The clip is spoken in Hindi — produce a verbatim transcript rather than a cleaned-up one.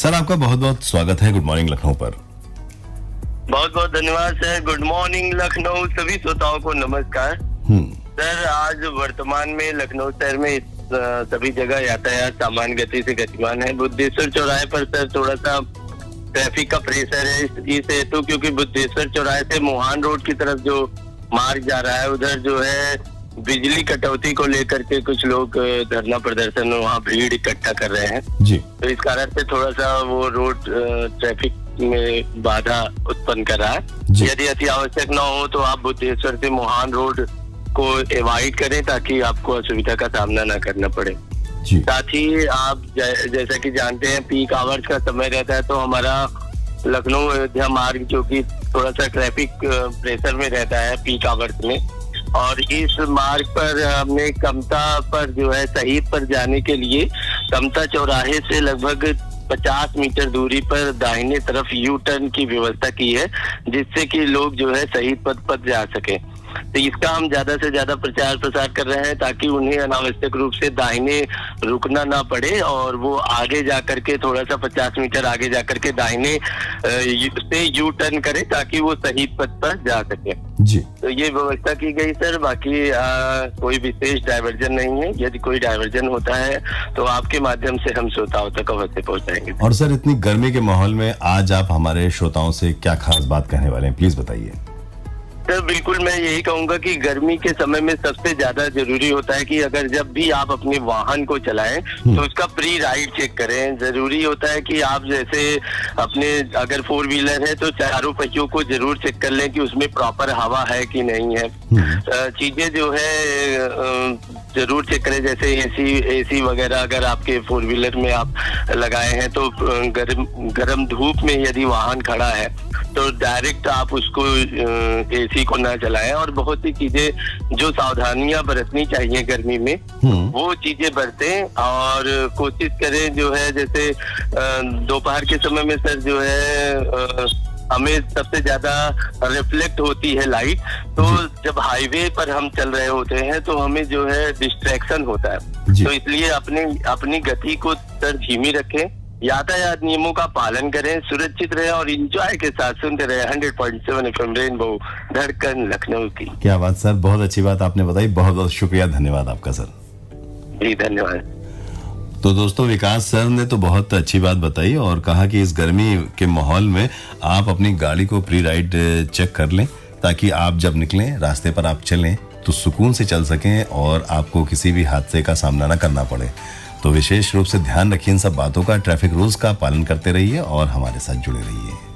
सर आपका बहुत बहुत स्वागत है गुड मॉर्निंग लखनऊ पर। बहुत बहुत धन्यवाद सर। गुड मॉर्निंग लखनऊ, सभी श्रोताओं को नमस्कार। सर आज वर्तमान में लखनऊ शहर में सभी जगह यातायात सामान्य गति से गतिमान है। बुद्धेश्वर चौराहे पर सर थोड़ा सा ट्रैफिक का प्रेशर है इस हेतु क्योंकि बुद्धेश्वर चौराहे से मोहान रोड की तरफ जो मार्ग जा रहा है उधर जो है बिजली कटौती को लेकर के कुछ लोग धरना प्रदर्शन वहाँ भीड़ इकट्ठा कर रहे हैं जी। तो इस कारण से थोड़ा सा वो रोड ट्रैफिक में बाधा उत्पन्न कर रहा है। यदि अति आवश्यक न हो तो आप बुद्धेश्वर से मोहान रोड को अवॉइड करें ताकि आपको असुविधा का सामना न करना पड़े। साथ ही आप जैसा कि जानते हैं पीक आवर्स का समय रहता है तो हमारा लखनऊ अयोध्या मार्ग जो कि थोड़ा सा ट्रैफिक प्रेशर में रहता है पीक आवर्स में, और इस मार्ग पर हमने कमता पर जो है शहीद पर जाने के लिए कमता चौराहे से लगभग पचास मीटर दूरी पर दाहिने तरफ यू टर्न की व्यवस्था की है जिससे कि लोग जो है शहीद पथ पर जा सके। तो इसका हम ज्यादा से ज्यादा प्रचार प्रसार कर रहे हैं ताकि उन्हें अनावश्यक रूप से दाहिने रुकना ना पड़े और वो आगे जाकर के थोड़ा सा पचास मीटर आगे जाकर के दाहिने से यू टर्न करें ताकि वो शहीद पथ पर जा सके जी। तो ये व्यवस्था की गई सर। बाकी आ, कोई विशेष डायवर्जन नहीं है। यदि कोई डायवर्जन होता है तो आपके माध्यम से हम श्रोताओं तक अवश्य पहुंचाएंगे। और सर इतनी गर्मी के माहौल में आज आप हमारे श्रोताओं से क्या खास बात कहने वाले हैं, प्लीज बताइए। सर बिल्कुल मैं यही कहूंगा कि गर्मी के समय में सबसे ज्यादा जरूरी होता है कि अगर जब भी आप अपने वाहन को चलाएं तो उसका प्री राइड चेक करें। जरूरी होता है कि आप जैसे अपने अगर फोर व्हीलर है तो चारों पहियों को जरूर चेक कर लें कि उसमें प्रॉपर हवा है कि नहीं है। चीजें जो है जरूर चेक करें जैसे एसी एसी वगैरह अगर आपके फोर व्हीलर में आप लगाए हैं तो गर्म गर्म धूप में यदि वाहन खड़ा है तो डायरेक्ट आप उसको एसी को ना चलाएं। और बहुत सी चीजें जो सावधानियां बरतनी चाहिए गर्मी में वो चीजें बरतें और कोशिश करें जो है जैसे दोपहर के समय में सर जो है हमें सबसे ज्यादा रिफ्लेक्ट होती है लाइट, तो जब हाईवे पर हम चल रहे होते हैं तो हमें जो है डिस्ट्रैक्शन होता है। तो इसलिए अपने अपनी गति को सर धीमी रखें, यातायात नियमों का पालन करें, सुरक्षित रहे और इंजॉय के साथ सुनते रहे hundred point seven FM rainbow धड़कन लखनऊ की। क्या बात सर, बहुत अच्छी बात आपने बताई, बहुत बहुत शुक्रिया, धन्यवाद आपका सर। जी धन्यवाद। तो दोस्तों विकास सर ने तो बहुत अच्छी बात बताई और कहा कि इस गर्मी के माहौल में आप अपनी गाड़ी को प्री राइड चेक कर लें ताकि आप जब निकलें रास्ते पर आप चलें तो सुकून से चल सकें और आपको किसी भी हादसे का सामना न करना पड़े। तो विशेष रूप से ध्यान रखिए इन सब बातों का, ट्रैफिक रूल्स का पालन करते रहिए और हमारे साथ जुड़े रहिए।